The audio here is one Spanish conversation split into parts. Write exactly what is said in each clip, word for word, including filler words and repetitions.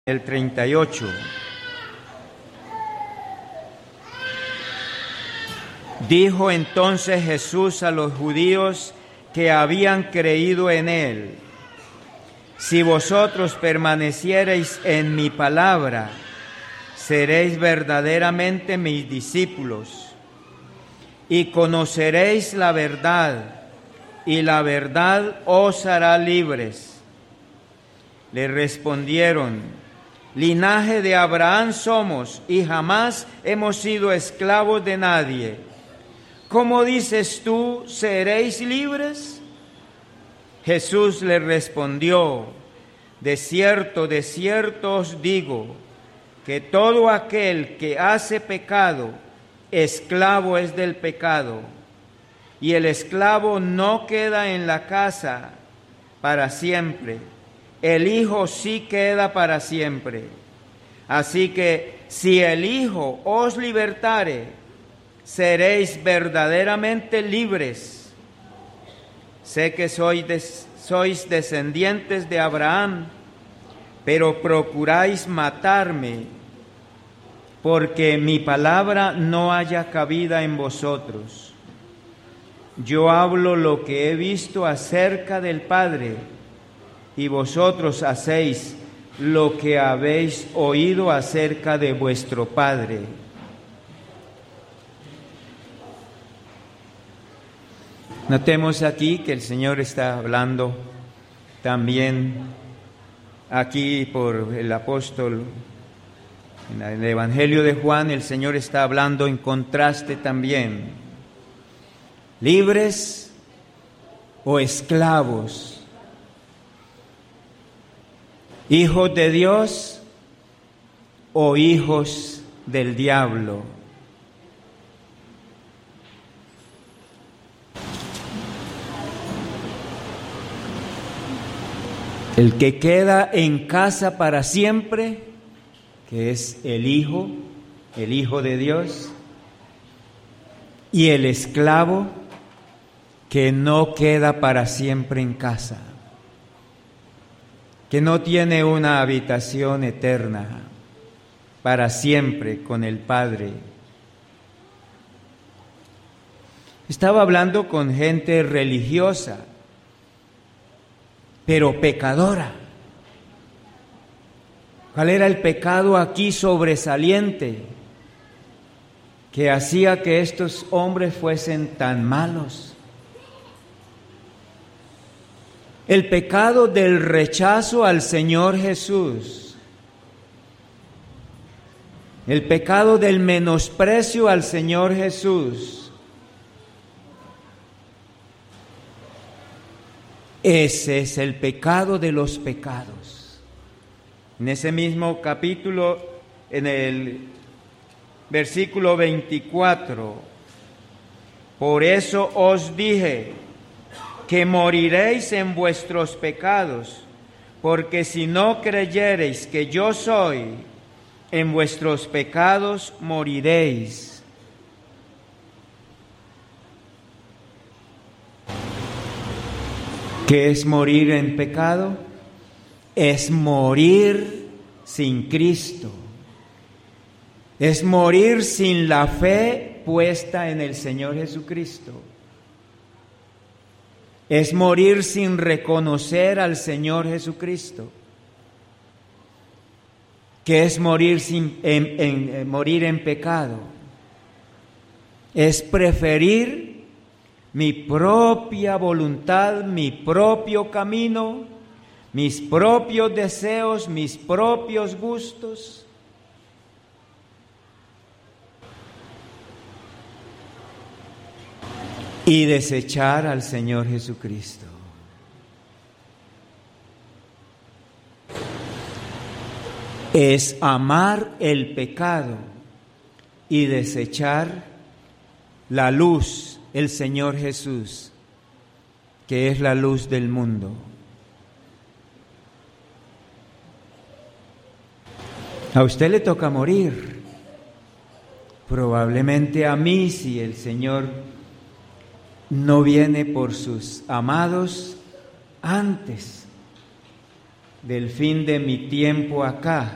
El treinta y ocho. Dijo entonces Jesús a los judíos que habían creído en él: si vosotros permaneciereis en mi palabra, seréis verdaderamente mis discípulos, y conoceréis la verdad, y la verdad os hará libres. Le respondieron: linaje de Abraham somos, y jamás hemos sido esclavos de nadie. ¿Cómo dices tú, seréis libres? Jesús le respondió: de cierto, de cierto os digo, que todo aquel que hace pecado, esclavo es del pecado. Y el esclavo no queda en la casa para siempre, el Hijo sí queda para siempre. Así que si el Hijo os libertare, seréis verdaderamente libres. Sé que sois, des, sois descendientes de Abraham, pero procuráis matarme, porque mi palabra no haya cabida en vosotros. Yo hablo lo que he visto acerca del Padre, y vosotros hacéis lo que habéis oído acerca de vuestro padre. Notemos aquí que el Señor está hablando también aquí por el apóstol. En el Evangelio de Juan, el Señor está hablando en contraste también. ¿Libres o esclavos? ¿Hijos de Dios o hijos del diablo? El que queda en casa para siempre, que es el Hijo, el Hijo de Dios, y el esclavo que no queda para siempre en casa, que no tiene una habitación eterna para siempre con el Padre. Estaba hablando con gente religiosa, pero pecadora. ¿Cuál era el pecado aquí sobresaliente que hacía que estos hombres fuesen tan malos? El pecado del rechazo al Señor Jesús. El pecado del menosprecio al Señor Jesús. Ese es el pecado de los pecados. En ese mismo capítulo, en el versículo veinticuatro, por eso os dije que moriréis en vuestros pecados, porque si no creyereis que yo soy, en vuestros pecados moriréis. ¿Qué es morir en pecado? Es morir sin Cristo. Es morir sin la fe puesta en el Señor Jesucristo. Es morir sin reconocer al Señor Jesucristo. ¿Qué es morir, sin, en, en, en, morir en pecado? Es preferir mi propia voluntad, mi propio camino, mis propios deseos, mis propios gustos. Y desechar al Señor Jesucristo. Es amar el pecado y desechar la luz, el Señor Jesús, que es la luz del mundo. A usted le toca morir. Probablemente a mí, si el Señor no viene por sus amados antes. del fin de mi tiempo acá.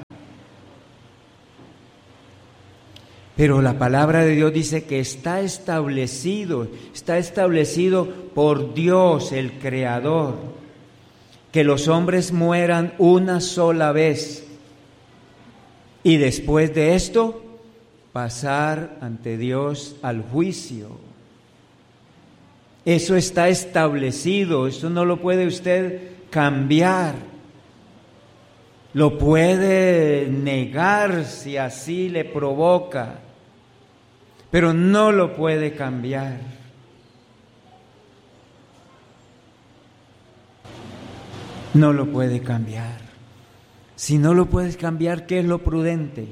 Pero la palabra de Dios dice que está establecido, está establecido por Dios, el Creador, que los hombres mueran una sola vez y después de esto pasar ante Dios al juicio. Eso está establecido, eso no lo puede usted cambiar. Lo puede negar si así le provoca, pero no lo puede cambiar. No lo puede cambiar. Si no lo puedes cambiar, ¿qué es lo prudente?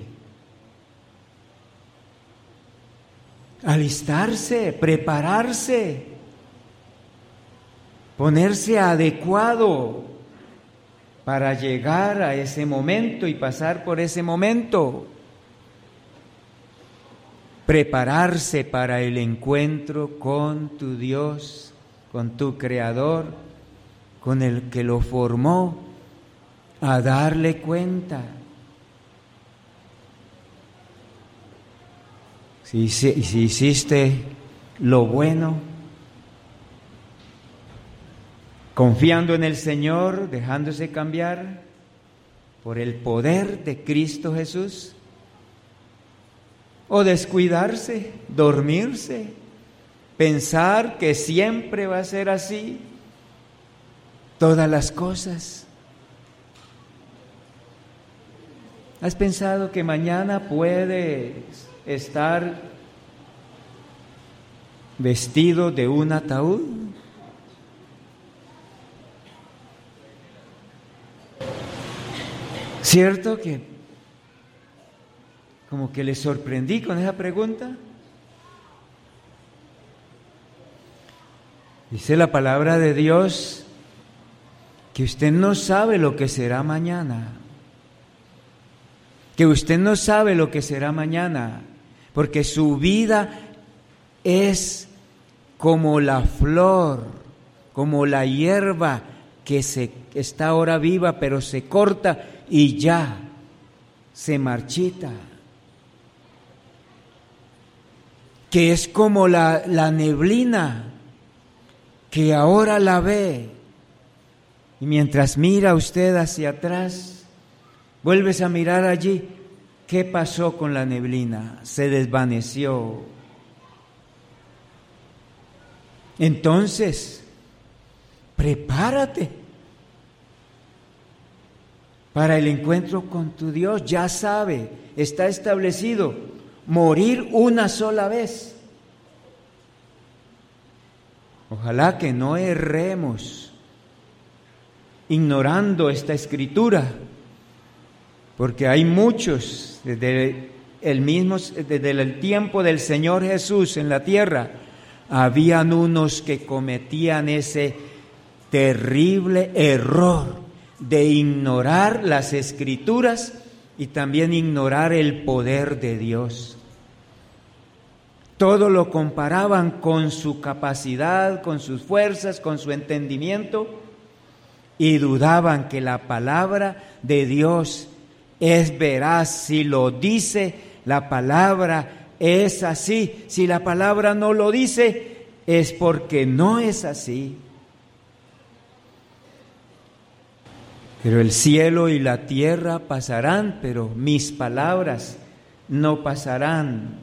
Alistarse, prepararse, ponerse adecuado para llegar a ese momento y pasar por ese momento. Prepararse para el encuentro con tu Dios, con tu Creador, con el que lo formó, a darle cuenta. Si, si, si hiciste lo bueno, confiando en el Señor, dejándose cambiar por el poder de Cristo Jesús, o descuidarse, dormirse, pensar que siempre va a ser así, todas las cosas. ¿Has pensado que mañana puedes estar vestido de un ataúd? ¿Cierto que como que le sorprendí con esa pregunta? Dice la palabra de Dios que usted no sabe lo que será mañana, que usted no sabe lo que será mañana, porque su vida es como la flor, como la hierba que se, está ahora viva, pero se corta y ya se marchita. Que es como la, la neblina que ahora la ve, y mientras mira usted hacia atrás, vuelves a mirar allí. ¿Qué pasó con la neblina? Se desvaneció. Entonces, prepárate para el encuentro con tu Dios. Ya sabe, está establecido, morir una sola vez. Ojalá que no erremos ignorando esta escritura, porque hay muchos desde el mismo desde el tiempo del Señor Jesús en la tierra, habían unos que cometían ese terrible error de ignorar las escrituras y también ignorar el poder de Dios. Todo lo comparaban con su capacidad, con sus fuerzas, con su entendimiento, y dudaban que la palabra de Dios es veraz. Si lo dice la palabra, es así. Si la palabra no lo dice, es porque no es así. Pero el cielo y la tierra pasarán, pero mis palabras no pasarán.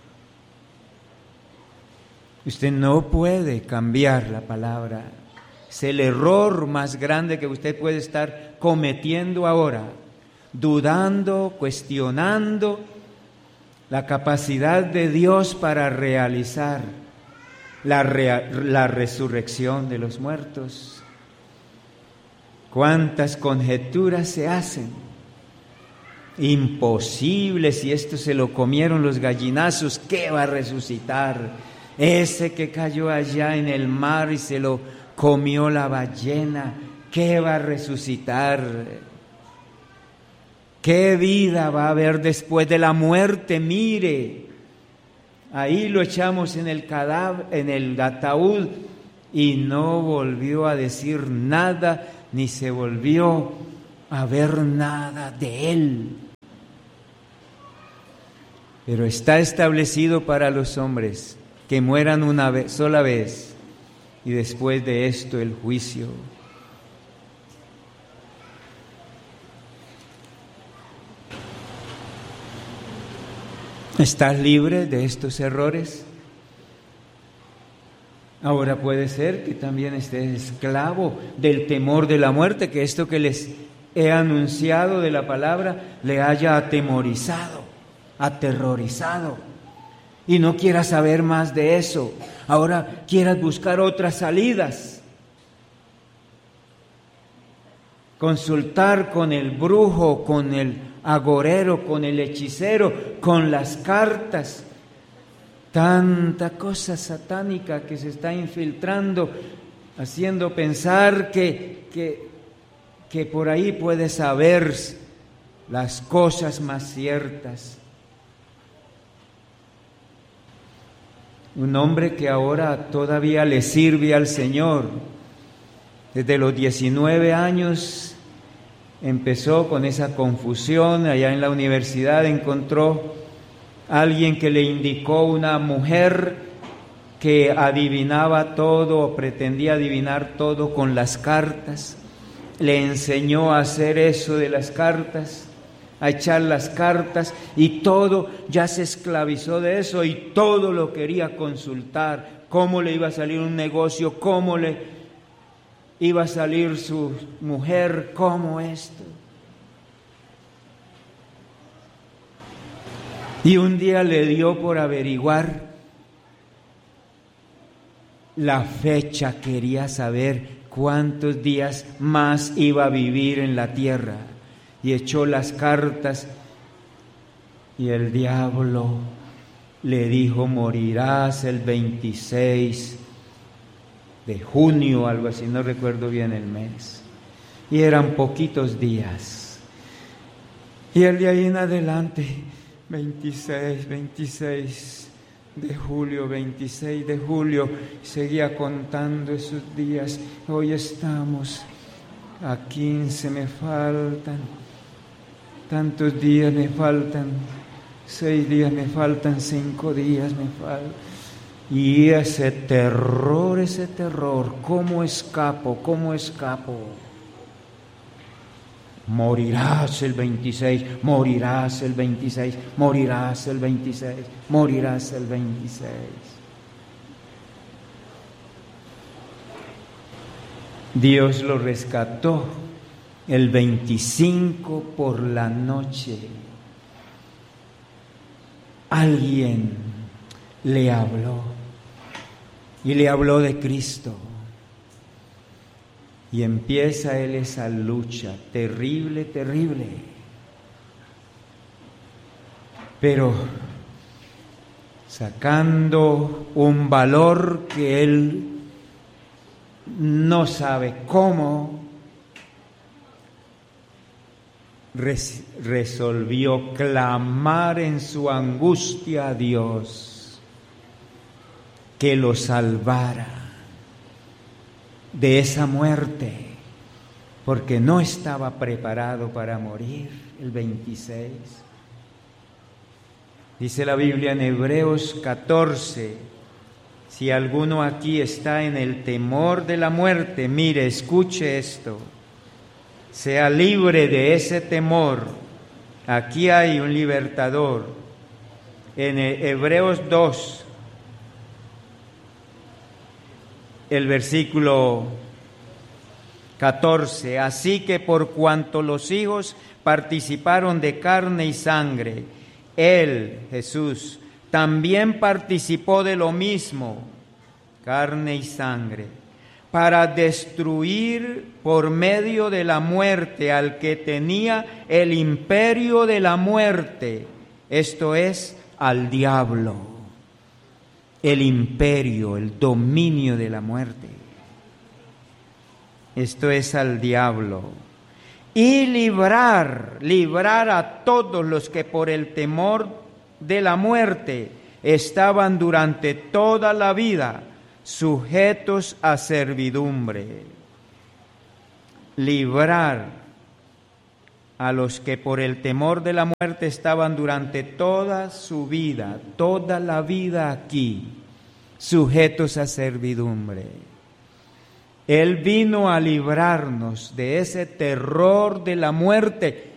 Usted no puede cambiar la palabra. Es el error más grande que usted puede estar cometiendo ahora, dudando, cuestionando la capacidad de Dios para realizar la, rea- la resurrección de los muertos. ¿Cuántas conjeturas se hacen? Imposible, si esto se lo comieron los gallinazos, ¿qué va a resucitar? Ese que cayó allá en el mar y se lo comió la ballena, ¿qué va a resucitar? ¿Qué vida va a haber después de la muerte? Mire, ahí lo echamos en el cadáver, en el ataúd, y no volvió a decir nada, ni se volvió a ver nada de Él. Pero está establecido para los hombres que mueran una vez, sola vez, y después de esto el juicio. ¿Estás libre de estos errores? Ahora puede ser que también estés esclavo del temor de la muerte, que esto que les he anunciado de la palabra le haya atemorizado, aterrorizado, y no quieras saber más de eso. Ahora quieras buscar otras salidas, consultar con el brujo, con el agorero, con el hechicero, con las cartas. Tanta cosa satánica que se está infiltrando, haciendo pensar que, que, que por ahí puedes saber las cosas más ciertas. Un hombre que ahora todavía le sirve al Señor, desde los diecinueve años empezó con esa confusión. Allá en la universidad encontró alguien que le indicó una mujer que adivinaba todo o pretendía adivinar todo con las cartas. Le enseñó a hacer eso de las cartas, a echar las cartas, y todo, ya se esclavizó de eso y todo lo quería consultar. Cómo le iba a salir un negocio, cómo le iba a salir su mujer, cómo esto. Y un día le dio por averiguar la fecha, quería saber cuántos días más iba a vivir en la tierra. Y echó las cartas y el diablo le dijo: morirás el veintiséis de junio, algo así, no recuerdo bien el mes. Y eran poquitos días. Y el de ahí en adelante, veintiséis, veintiséis de julio, veintiséis de julio, seguía contando esos días. Hoy estamos a quince, me faltan tantos días, me faltan seis días, me faltan cinco días, me faltan. Y ese terror, ese terror, ¿cómo escapo? ¿Cómo escapo? Morirás el veintiséis, morirás el veintiséis, morirás el veintiséis, morirás el veintiséis. Dios lo rescató el veinticinco por la noche. Alguien le habló y le habló de Cristo. Y empieza él esa lucha terrible, terrible. Pero sacando un valor que él no sabe cómo, res- resolvió clamar en su angustia a Dios que lo salvara de esa muerte, porque no estaba preparado para morir el veintiséis. Dice la Biblia en Hebreos catorce, si alguno aquí está en el temor de la muerte, mire, escuche esto, sea libre de ese temor. Aquí hay un libertador. En Hebreos dos, el versículo catorce, así que por cuanto los hijos participaron de carne y sangre, Él, Jesús, también participó de lo mismo, carne y sangre, para destruir por medio de la muerte al que tenía el imperio de la muerte, esto es, al diablo. El imperio, el dominio de la muerte. Esto es al diablo. Y librar, librar a todos los que por el temor de la muerte estaban durante toda la vida sujetos a servidumbre. Librar a los que por el temor de la muerte estaban durante toda su vida, toda la vida aquí, sujetos a servidumbre. Él vino a librarnos de ese terror de la muerte.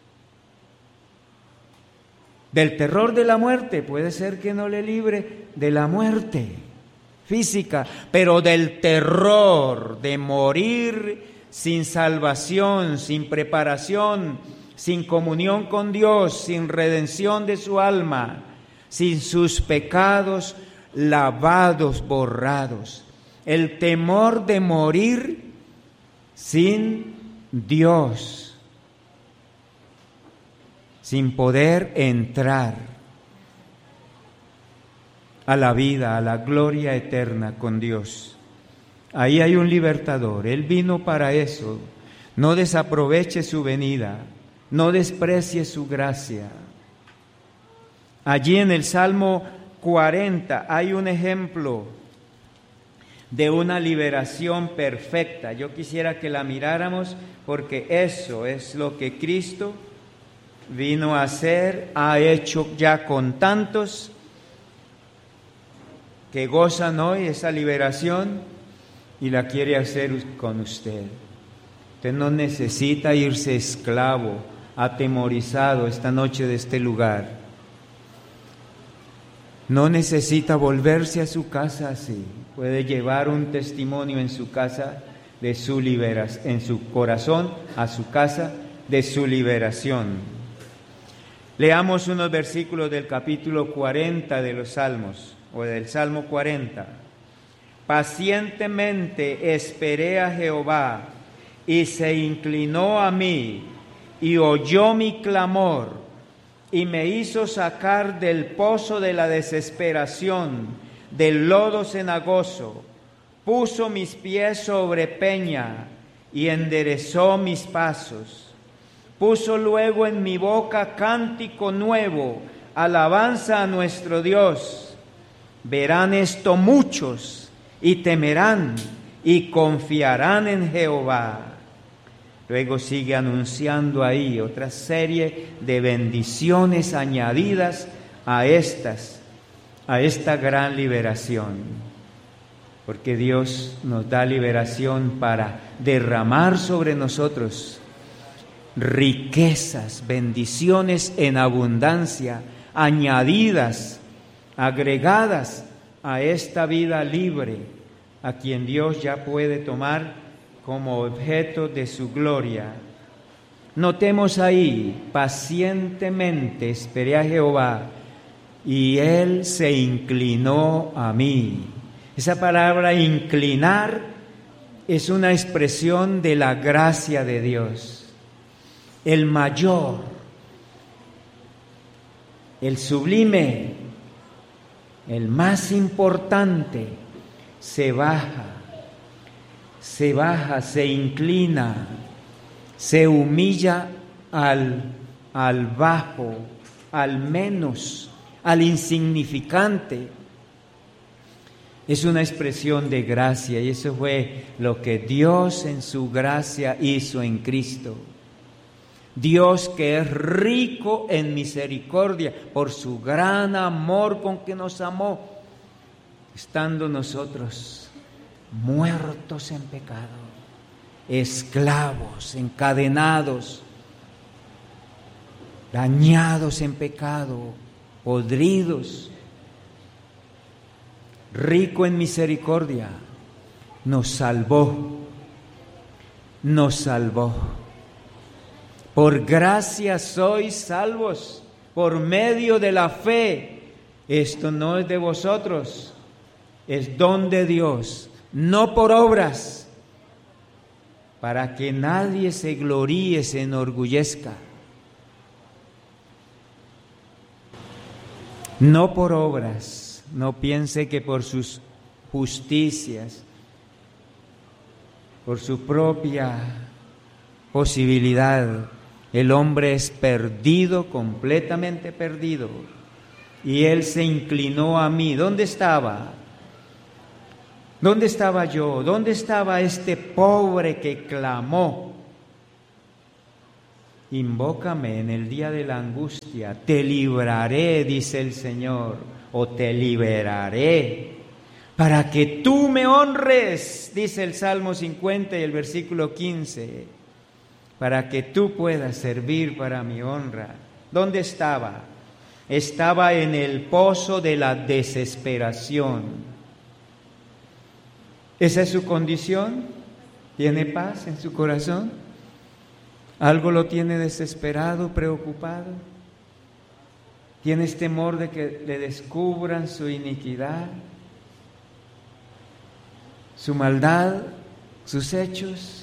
Del terror de la muerte, puede ser que no le libre de la muerte física, pero del terror de morir sin salvación, sin preparación, sin comunión con Dios, sin redención de su alma, sin sus pecados lavados, borrados. El temor de morir sin Dios, sin poder entrar a la vida, a la gloria eterna con Dios. Ahí hay un libertador. Él vino para eso. No desaproveche su venida, no desprecie su gracia. Allí en el Salmo cuarenta hay un ejemplo de una liberación perfecta. Yo quisiera que la miráramos porque eso es lo que Cristo vino a hacer, ha hecho ya con tantos que gozan hoy esa liberación y la quiere hacer con usted. Usted no necesita irse esclavo, atemorizado esta noche de este lugar. No necesita volverse a su casa así. Puede llevar un testimonio en su casa de su liberación, en su corazón a su casa de su liberación. Leamos unos versículos del capítulo cuarenta de los Salmos, o del Salmo cuarenta. Pacientemente esperé a Jehová, y se inclinó a mí, y oyó mi clamor, y me hizo sacar del pozo de la desesperación, del lodo cenagoso. Puso mis pies sobre peña, y enderezó mis pasos. Puso luego en mi boca cántico nuevo, alabanza a nuestro Dios. Verán esto muchos y temerán y confiarán en Jehová. Luego sigue anunciando ahí otra serie de bendiciones añadidas a estas, a esta gran liberación. Porque Dios nos da liberación para derramar sobre nosotros riquezas, bendiciones en abundancia, añadidas, agregadas a esta vida libre, a quien Dios ya puede tomar como objeto de su gloria. Notemos ahí, pacientemente esperé a Jehová, y Él se inclinó a mí. Esa palabra inclinar es una expresión de la gracia de Dios. El mayor, el sublime, el más importante, se baja, se baja, se inclina, se humilla al, al bajo, al menos, al insignificante. Es una expresión de gracia, y eso fue lo que Dios en su gracia hizo en Cristo. Dios, que es rico en misericordia por su gran amor con que nos amó, estando nosotros muertos en pecado, esclavos, encadenados, dañados en pecado, podridos, rico en misericordia, nos salvó, nos salvó. Por gracia sois salvos, por medio de la fe. Esto no es de vosotros, es don de Dios, no por obras, para que nadie se gloríe, se enorgullezca. No por obras, no piense que por sus justicias, por su propia posibilidad, el hombre es perdido, completamente perdido. Y Él se inclinó a mí. ¿Dónde estaba? ¿Dónde estaba yo? ¿Dónde estaba este pobre que clamó? invócame en el día de la angustia, te libraré, dice el Señor, o te liberaré, para que tú me honres, dice el Salmo cincuenta y el versículo quince, para que tú puedas servir para mi honra. ¿Dónde estaba? Estaba en el pozo de la desesperación. ¿Esa es su condición? ¿Tiene paz en su corazón? ¿Algo lo tiene desesperado, preocupado? ¿Tienes temor de que le descubran su iniquidad, su maldad, sus hechos?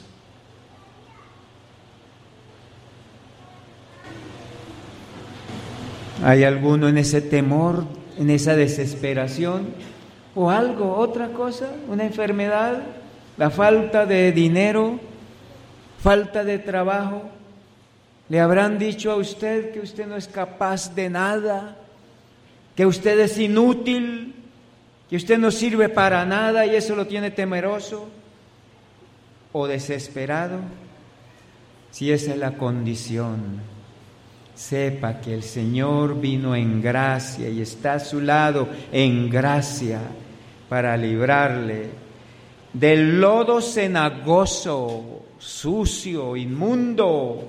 ¿Hay alguno en ese temor, en esa desesperación? ¿O algo, otra cosa? ¿Una enfermedad? ¿La falta de dinero? ¿Falta de trabajo? ¿Le habrán dicho a usted que usted no es capaz de nada? ¿Que usted es inútil? ¿Que usted no sirve para nada y eso lo tiene temeroso o desesperado? Si esa es la condición, sepa que el Señor vino en gracia y está a su lado en gracia para librarle del lodo cenagoso, sucio, inmundo.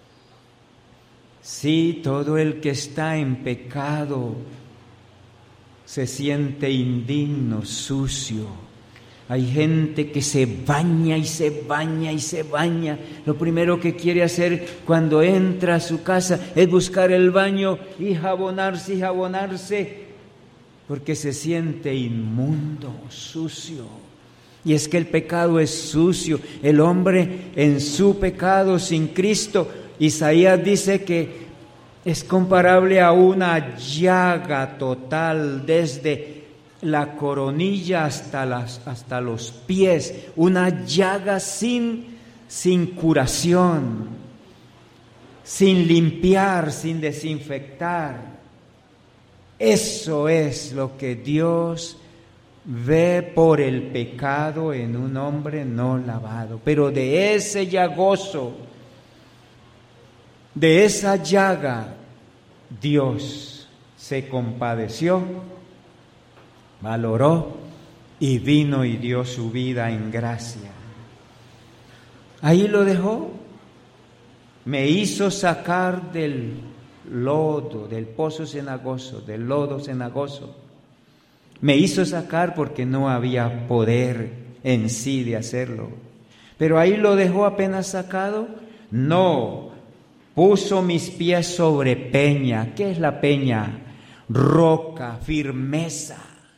Sí, todo el que está en pecado se siente indigno, sucio. Hay gente que se baña y se baña y se baña. Lo primero que quiere hacer cuando entra a su casa es buscar el baño y jabonarse y jabonarse, porque se siente inmundo, sucio. Y es que el pecado es sucio. El hombre en su pecado sin Cristo, Isaías dice que es comparable a una llaga total desde la coronilla hasta, las, hasta los pies, una llaga sin, sin curación, sin limpiar, sin desinfectar. Eso es lo que Dios ve por el pecado en un hombre no lavado. Pero de ese llagoso, de esa llaga, Dios se compadeció, valoró y vino y dio su vida en gracia. Ahí lo dejó. Me hizo sacar del lodo, del pozo cenagoso, del lodo cenagoso. Me hizo sacar porque no había poder en sí de hacerlo. Pero ahí lo dejó apenas sacado. No, puso mis pies sobre peña. ¿Qué es la peña? Roca, firmeza.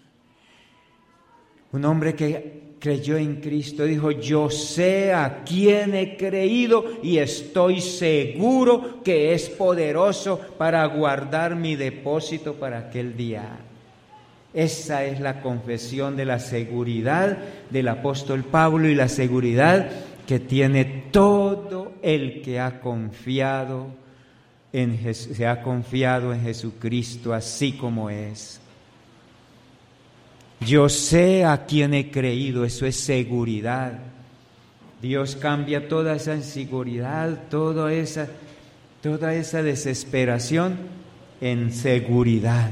Un hombre que creyó en Cristo dijo: yo sé a quién he creído y estoy seguro que es poderoso para guardar mi depósito para aquel día. Esa es la confesión de la seguridad del apóstol Pablo y la seguridad que tiene todo el que ha confiado en Jes- se ha confiado en Jesucristo así como es. Yo sé a quién he creído, eso es seguridad. Dios cambia toda esa inseguridad, toda esa, toda esa desesperación en seguridad.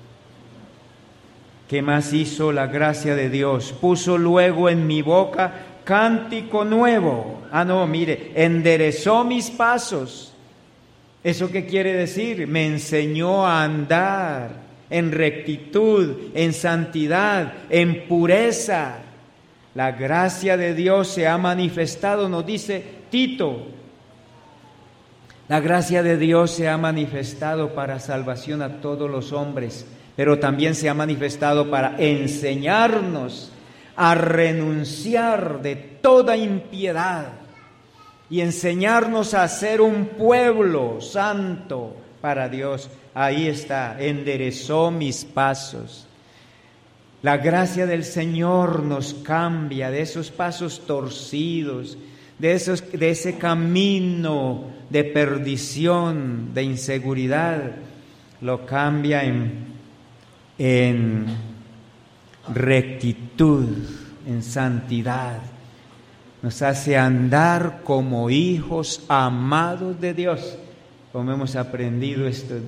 ¿Qué más hizo la gracia de Dios? Puso luego en mi boca cántico nuevo. Ah, no, mire, enderezó mis pasos. ¿Eso qué quiere decir? Me enseñó a andar en rectitud, en santidad, en pureza. La gracia de Dios se ha manifestado, nos dice Tito. La gracia de Dios se ha manifestado para salvación a todos los hombres, pero también se ha manifestado para enseñarnos a renunciar de toda impiedad y enseñarnos a ser un pueblo santo para Dios. Ahí está, enderezó mis pasos. La gracia del Señor nos cambia de esos pasos torcidos, de, esos, de ese camino de perdición, de inseguridad, lo cambia en, en rectitud, en santidad. nos hace andar como hijos amados de Dios, como hemos aprendido estos